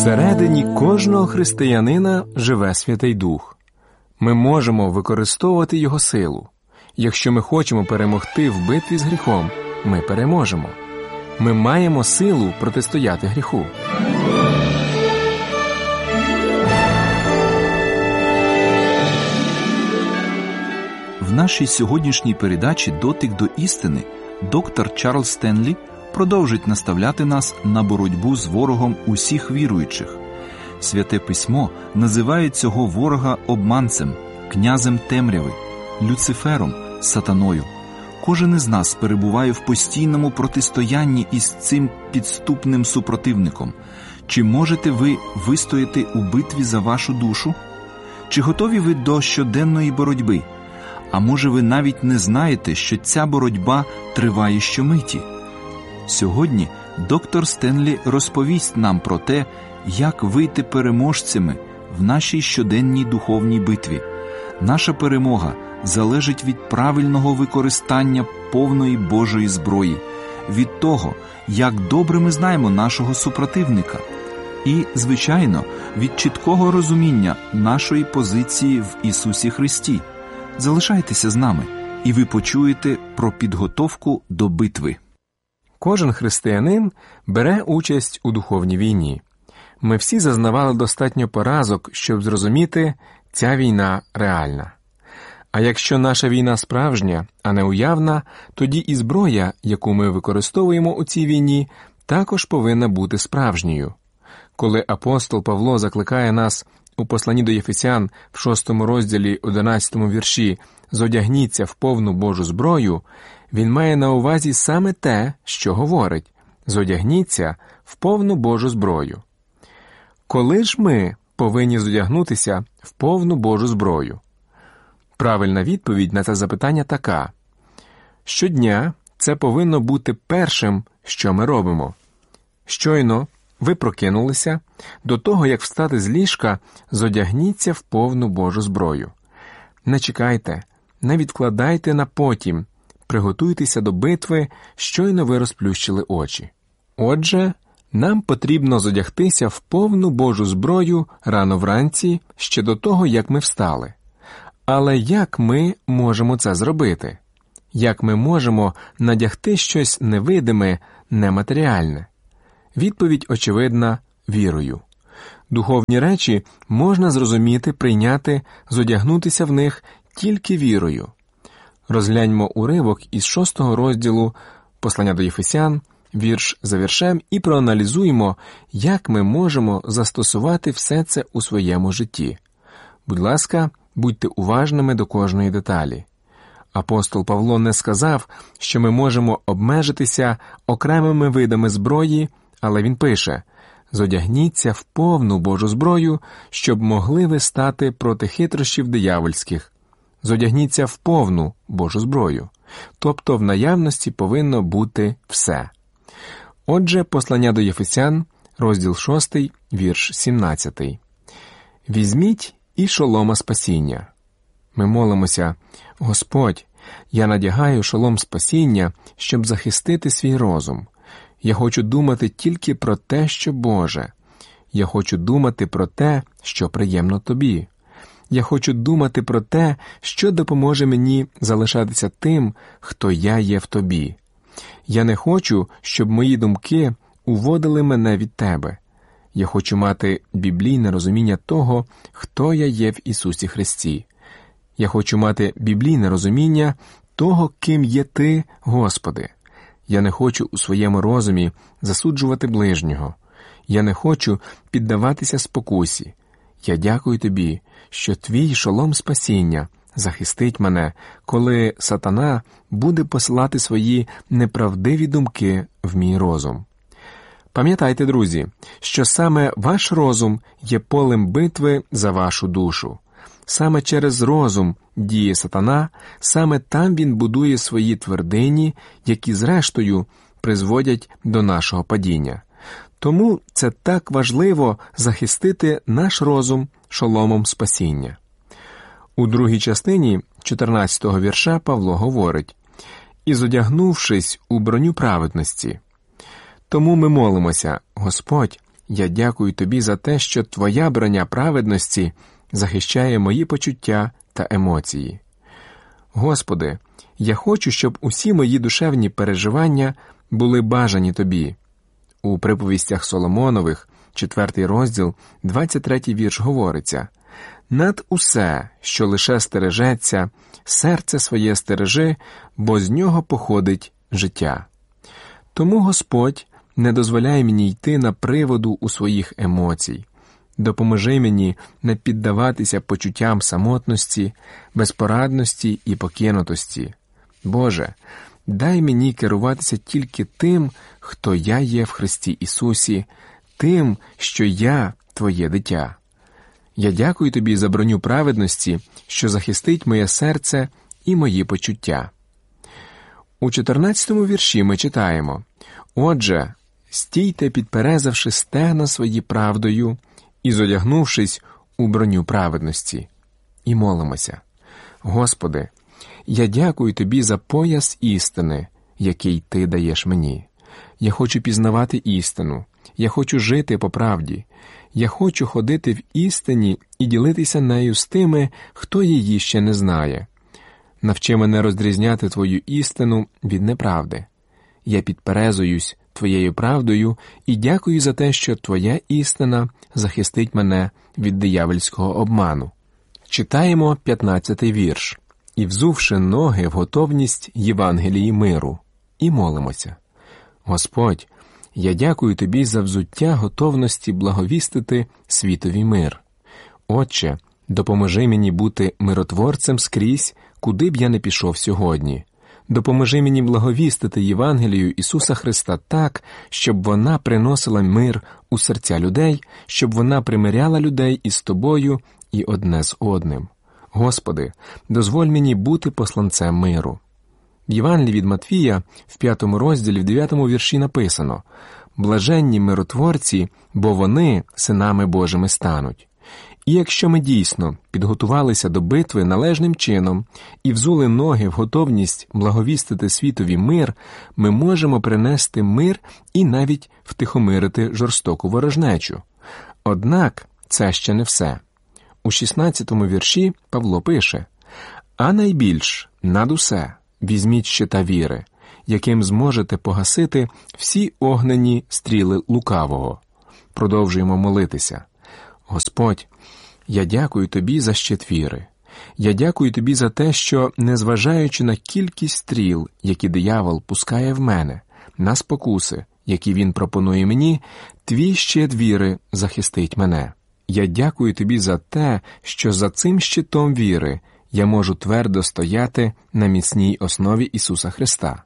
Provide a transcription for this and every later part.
Всередині кожного християнина живе Святий Дух. Ми можемо використовувати Його силу. Якщо ми хочемо перемогти в битві з гріхом, ми переможемо. Ми маємо силу протистояти гріху. В нашій сьогоднішній передачі «Дотик до істини» доктор Чарльз Стенлі продовжить наставляти нас на боротьбу з ворогом усіх віруючих. Святе Письмо називає цього ворога обманцем, князем темряви, Люцифером, сатаною. Кожен із нас перебуває в постійному протистоянні із цим підступним супротивником. Чи можете ви вистояти у битві за вашу душу? Чи готові ви до щоденної боротьби? А може ви навіть не знаєте, що ця боротьба триває щомиті? Сьогодні доктор Стенлі розповість нам про те, як вийти переможцями в нашій щоденній духовній битві. Наша перемога залежить від правильного використання повної Божої зброї, від того, як добре ми знаємо нашого супротивника, і, звичайно, від чіткого розуміння нашої позиції в Ісусі Христі. Залишайтеся з нами, і ви почуєте про підготовку до битви. Кожен християнин бере участь у духовній війні. Ми всі зазнавали достатньо поразок, щоб зрозуміти, ця війна реальна. А якщо наша війна справжня, а не уявна, тоді і зброя, яку ми використовуємо у цій війні, також повинна бути справжньою. Коли апостол Павло закликає нас у посланні до Єфесян в 6 розділі 11 вірші «Зодягніться в повну Божу зброю», він має на увазі саме те, що говорить «Зодягніться в повну Божу зброю». Коли ж ми повинні зодягнутися в повну Божу зброю? Правильна відповідь на це запитання така. Щодня це повинно бути першим, що ми робимо. Щойно ви прокинулися, до того, як встати з ліжка, зодягніться в повну Божу зброю. Не чекайте, не відкладайте на потім, приготуйтеся до битви, щойно ви розплющили очі. Отже, нам потрібно зодягтися в повну Божу зброю рано вранці, ще до того, як ми встали. Але як ми можемо це зробити? Як ми можемо надягти щось невидиме, нематеріальне? Відповідь очевидна – вірою. Духовні речі можна зрозуміти, прийняти, зодягнутися в них тільки вірою. Розгляньмо уривок із 6 розділу послання до Єфесян, вірш за віршем, і проаналізуємо, як ми можемо застосувати все це у своєму житті. Будь ласка, будьте уважними до кожної деталі. Апостол Павло не сказав, що ми можемо обмежитися окремими видами зброї, але він пише «Зодягніться в повну Божу зброю, щоб могли ви стати проти хитрощів диявольських». Зодягніться в повну Божу зброю. Тобто в наявності повинно бути все. Отже, послання до Єфесян, розділ 6, вірш 17. «Візьміть і шолома спасіння». Ми молимося, «Господь, я надягаю шолом спасіння, щоб захистити свій розум. Я хочу думати тільки про те, що Боже. Я хочу думати про те, що приємно Тобі. Я хочу думати про те, що допоможе мені залишатися тим, хто я є в Тобі. Я не хочу, щоб мої думки уводили мене від Тебе. Я хочу мати біблійне розуміння того, хто я є в Ісусі Христі. Я хочу мати біблійне розуміння того, ким є Ти, Господи. Я не хочу у своєму розумі засуджувати ближнього. Я не хочу піддаватися спокусі. Я дякую Тобі, що Твій шолом спасіння захистить мене, коли сатана буде посилати свої неправдиві думки в мій розум. Пам'ятайте, друзі, що саме ваш розум є полем битви за вашу душу. Саме через розум діє сатана, саме там він будує свої твердині, які зрештою призводять до нашого падіння. Тому це так важливо захистити наш розум шоломом спасіння. У другій частині 14-го вірша Павло говорить «І зодягнувшись у броню праведності». Тому ми молимося, Господь, Я дякую тобі за те, що твоя броня праведності захищає мої почуття та емоції. Господи, я хочу, щоб усі мої душевні переживання були бажані тобі. У приповістях Соломонових, 4 розділ, 23 вірш говориться: «Над усе, що лише стережеться, серце своє стережи, бо з нього походить життя». Тому, Господь, не дозволяй мені йти на приводу у своїх емоцій. Допоможи мені не піддаватися почуттям самотності, безпорадності і покинутості. Боже, дай мені керуватися тільки тим, хто я є в Христі Ісусі, тим, що я Твоє дитя. Я дякую Тобі за броню праведності, що захистить моє серце і мої почуття. У 14-му вірші ми читаємо: «Отже, стійте, підперезавши стегна свої правдою і зодягнувшись у броню праведності». І молимося: «Господи, я дякую Тобі за пояс істини, який Ти даєш мені. Я хочу пізнавати істину, я хочу жити по правді, я хочу ходити в істині і ділитися нею з тими, хто її ще не знає. Навчи мене розрізняти Твою істину від неправди. Я підперезуюсь Твоєю правдою і дякую за те, що Твоя істина захистить мене від диявольського обману». Читаємо 15-й вірш. «І взувши ноги в готовність Євангелії миру». І молимося: «Господь, я дякую Тобі за взуття готовності благовістити світові мир. Отче, допоможи мені бути миротворцем скрізь, куди б я не пішов сьогодні. Допоможи мені благовістити Євангелію Ісуса Христа так, щоб вона приносила мир у серця людей, щоб вона примиряла людей із Тобою і одне з одним. Господи, дозволь мені бути посланцем миру». В Євангелії від Матвія, в 5 розділі, в 9 вірші написано: «Блаженні миротворці, бо вони синами Божими стануть». І якщо ми дійсно підготувалися до битви належним чином і взули ноги в готовність благовістити світові мир, ми можемо принести мир і навіть втихомирити жорстоку ворожнечу. Однак це ще не все. У 16-му вірші Павло пише: «А найбільш над усе візьміть щита віри, яким зможете погасити всі огнені стріли лукавого». Продовжуємо молитися: «Господь, я дякую Тобі за щит віри. Я дякую Тобі за те, що, незважаючи на кількість стріл, які диявол пускає в мене, на спокуси, які він пропонує мені, Твій щит віри захистить мене. Я дякую Тобі за те, що за цим щитом віри я можу твердо стояти на міцній основі Ісуса Христа».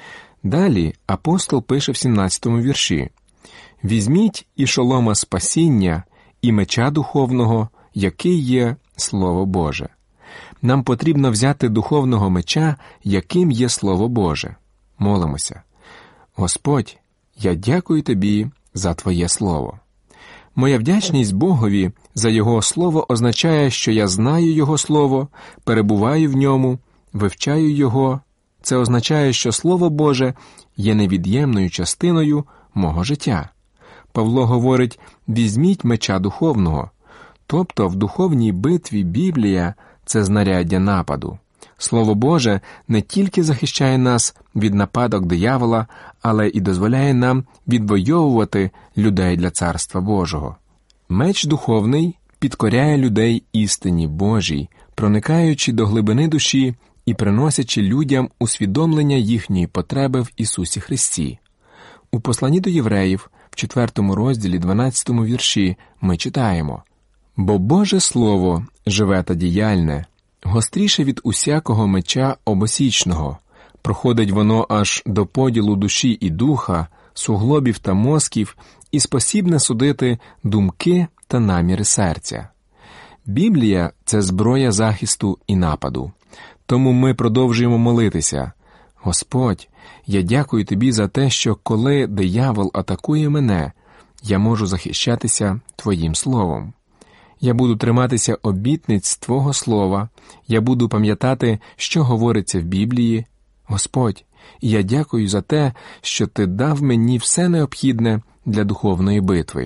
Далі апостол пише в 17-му вірші: «Візьміть і шолома спасіння, і меча духовного, який є Слово Боже». Нам потрібно взяти духовного меча, яким є Слово Боже. Молимося: «Господь, я дякую Тобі за Твоє Слово». Моя вдячність Богові за Його Слово означає, що я знаю Його Слово, перебуваю в ньому, вивчаю Його. Це означає, що Слово Боже є невід'ємною частиною мого життя. Павло говорить: «Візьміть меча духовного». Тобто в духовній битві Біблія – це знаряддя нападу. Слово Боже не тільки захищає нас від нападок диявола, але і дозволяє нам відвоювати людей для Царства Божого. Меч духовний підкоряє людей істині Божій, проникаючи до глибини душі і приносячи людям усвідомлення їхньої потреби в Ісусі Христі. У посланні до євреїв, в 4 розділі, 12 вірші, ми читаємо: «Бо Боже Слово живе та діяльне, гостріше від усякого меча обосічного, проходить воно аж до поділу душі і духа, суглобів та мозків, і спосібне судити думки та наміри серця». Біблія – це зброя захисту і нападу. Тому ми продовжуємо молитися: «Господь, я дякую Тобі за те, що коли диявол атакує мене, я можу захищатися Твоїм Словом. Я буду триматися обітниць Твого Слова, я буду пам'ятати, що говориться в Біблії. Господь, я дякую за те, що Ти дав мені все необхідне для духовної битви.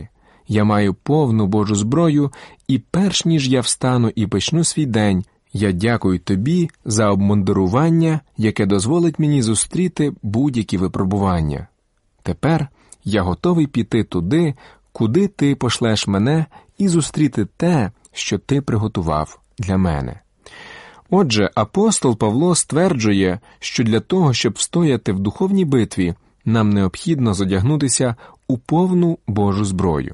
Я маю повну Божу зброю, і перш ніж я встану і почну свій день, я дякую тобі за обмундирування, яке дозволить мені зустріти будь-які випробування. Тепер я готовий піти туди, куди ти пошлеш мене, і зустріти те, що ти приготував для мене. Отже, апостол Павло стверджує, що для того, щоб встояти в духовній битві, нам необхідно зодягнутися у повну Божу зброю.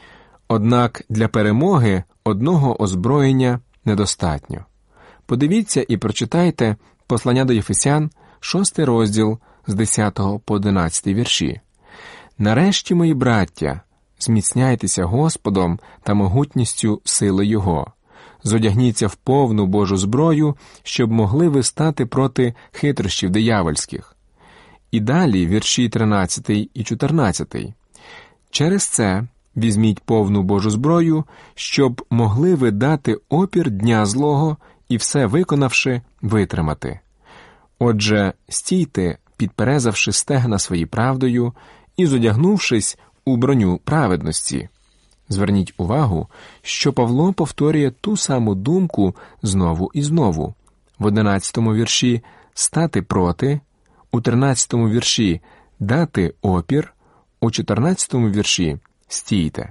Однак для перемоги одного озброєння недостатньо. Подивіться і прочитайте послання до Єфесян, 6 розділ, з 10 по 11 вірші. «Нарешті, мої браття, зміцняйтеся Господом та могутністю сили Його. Зодягніться в повну Божу зброю, щоб могли ви стати проти хитрощів диявольських». І далі вірші 13 і 14. «Через це візьміть повну Божу зброю, щоб могли ви дати опір дня злого і все виконавши, витримати. Отже, стійте, підперезавши стегна свої правдою і зодягнувшись у броню праведності». Зверніть увагу, що Павло повторює ту саму думку знову і знову. В 11 вірші «стати проти», у 13 вірші «дати опір», у 14 вірші «стійте».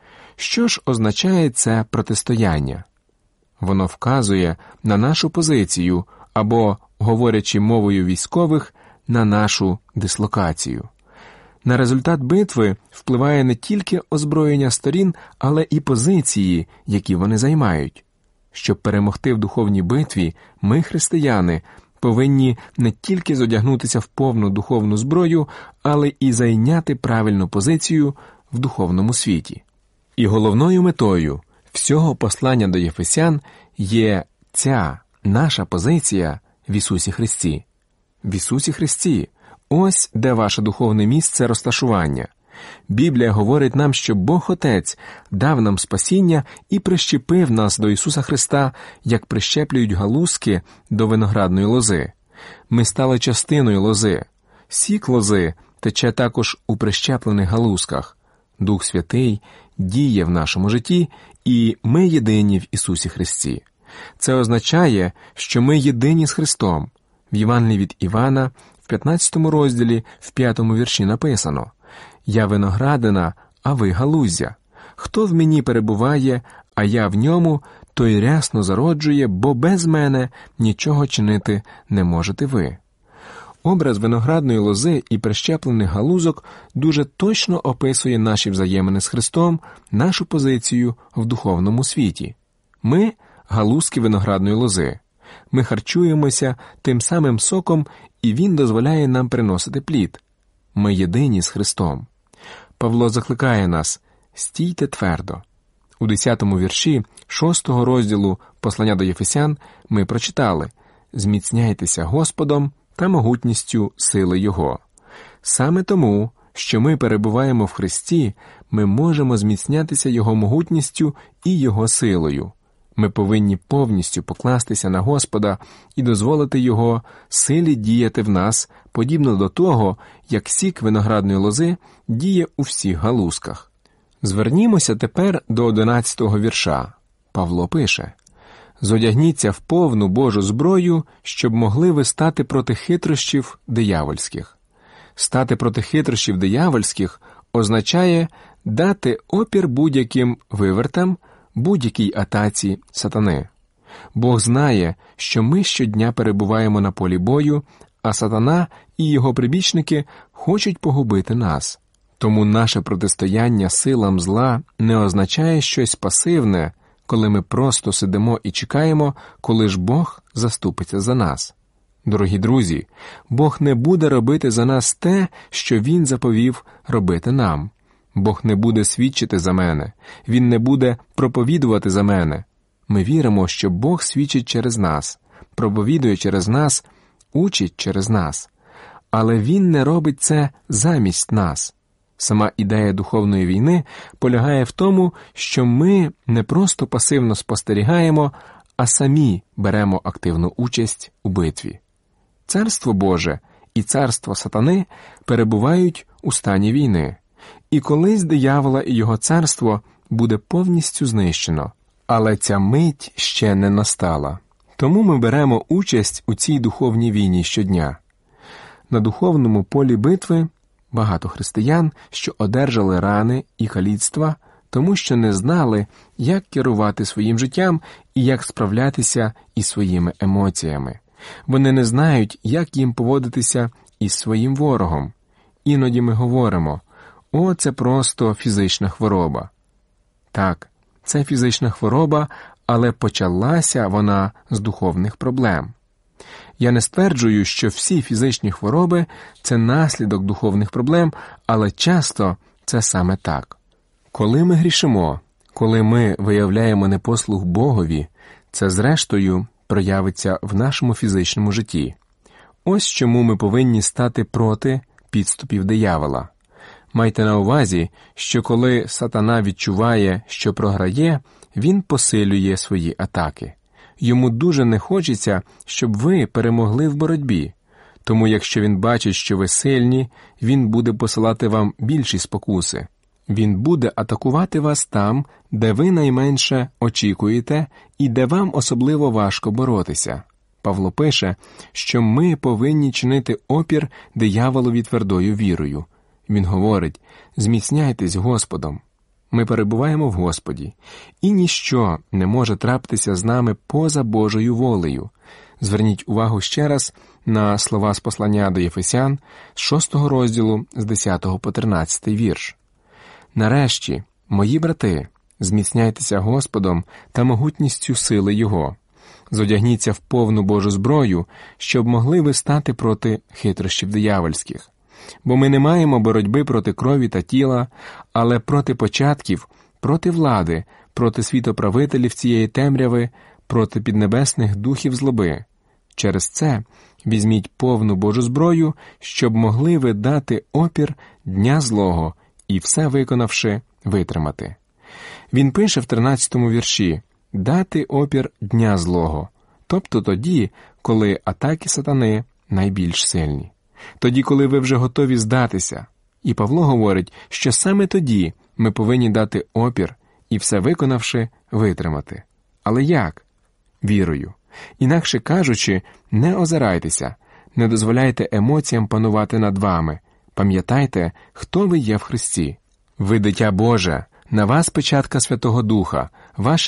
Що ж означає це протистояння? Воно вказує на нашу позицію або, говорячи мовою військових, на нашу дислокацію. На результат битви впливає не тільки озброєння сторін, але і позиції, які вони займають. Щоб перемогти в духовній битві, ми, християни, повинні не тільки зодягнутися в повну духовну зброю, але і зайняти правильну позицію в духовному світі. І головною метою всього послання до Єфесян є ця наша позиція в Ісусі Христі. В Ісусі Христі – ось де ваше духовне місце розташування. Біблія говорить нам, що Бог Отець дав нам спасіння і прищепив нас до Ісуса Христа, як прищеплюють галузки до виноградної лози. Ми стали частиною лози. Сік лози тече також у прищеплених галузках. Дух Святий діє в нашому житті, і ми єдині в Ісусі Христі. Це означає, що ми єдині з Христом. В Євангелії від Івана, в 15 розділі, в 5 вірші написано: «Я виноградина, а ви галуздя. Хто в мені перебуває, а я в ньому, той рясно зароджує, бо без мене нічого чинити не можете ви». Образ виноградної лози і прищеплених галузок дуже точно описує наші взаємини з Христом, нашу позицію в духовному світі. Ми – галузки виноградної лози. Ми харчуємося тим самим соком, і він дозволяє нам приносити плід. Ми єдині з Христом. Павло закликає нас: «Стійте твердо». У 10 вірші 6 розділу послання до Єфесян ми прочитали: «Зміцняйтеся Господом та могутністю сили Його». Саме тому, що ми перебуваємо в Христі, ми можемо зміцнятися Його могутністю і Його силою. Ми повинні повністю покластися на Господа і дозволити Його силі діяти в нас, подібно до того, як сік виноградної лози діє у всіх галузках. Звернімося тепер до 11 вірша. Павло пише: «Зодягніться в повну Божу зброю, щоб могли ви стати проти хитрощів диявольських». Стати проти хитрощів диявольських означає дати опір будь-яким вивертам, будь-якій атаці сатани. Бог знає, що ми щодня перебуваємо на полі бою, а сатана і його прибічники хочуть погубити нас. Тому наше протистояння силам зла не означає щось пасивне, коли ми просто сидимо і чекаємо, коли ж Бог заступиться за нас. Дорогі друзі, Бог не буде робити за нас те, що Він заповів робити нам. Бог не буде свідчити за мене, Він не буде проповідувати за мене. Ми віримо, що Бог свідчить через нас, проповідує через нас, учить через нас. Але Він не робить це замість нас. Сама ідея духовної війни полягає в тому, що ми не просто пасивно спостерігаємо, а самі беремо активну участь у битві. Царство Боже і царство сатани перебувають у стані війни. І колись диявола і його царство буде повністю знищено. Але ця мить ще не настала. Тому ми беремо участь у цій духовній війні щодня. На духовному полі битви багато християн, що одержали рани і каліцтва, тому що не знали, як керувати своїм життям і як справлятися із своїми емоціями. Вони не знають, як їм поводитися із своїм ворогом. Іноді ми говоримо: «О, це просто фізична хвороба». Так, це фізична хвороба, але почалася вона з духовних проблем. Я не стверджую, що всі фізичні хвороби – це наслідок духовних проблем, але часто це саме так. Коли ми грішимо, коли ми виявляємо непослух Богові, це зрештою проявиться в нашому фізичному житті. Ось чому ми повинні стати проти підступів диявола. Майте на увазі, що коли сатана відчуває, що програє, він посилює свої атаки. Йому дуже не хочеться, щоб ви перемогли в боротьбі. Тому якщо він бачить, що ви сильні, він буде посилати вам більші спокуси. Він буде атакувати вас там, де ви найменше очікуєте і де вам особливо важко боротися. Павло пише, що ми повинні чинити опір дияволові твердою вірою. Він говорить: «Зміцняйтесь Господом». Ми перебуваємо в Господі, і ніщо не може трапитися з нами поза Божою волею. Зверніть увагу ще раз на слова з послання до Єфесян, з 6 розділу, з 10 по 13 вірш. «Нарешті, мої брати, зміцняйтеся Господом та могутністю сили Його. Зодягніться в повну Божу зброю, щоб могли ви стати проти хитрощів диявольських. Бо ми не маємо боротьби проти крові та тіла, але проти початків, проти влади, проти світоправителів цієї темряви, проти піднебесних духів злоби. Через це візьміть повну Божу зброю, щоб могли ви дати опір дня злого і, все виконавши, витримати». Він пише в 13-му вірші: «Дати опір дня злого», тобто тоді, коли атаки сатани найбільш сильні. Тоді, коли ви вже готові здатися. І Павло говорить, що саме тоді ми повинні дати опір і, все виконавши, витримати. Але як? Вірою. Інакше кажучи, не озирайтеся, не дозволяйте емоціям панувати над вами. Пам'ятайте, хто ви є в Христі. Ви дитя Боже, на вас печатка Святого Духа, ваше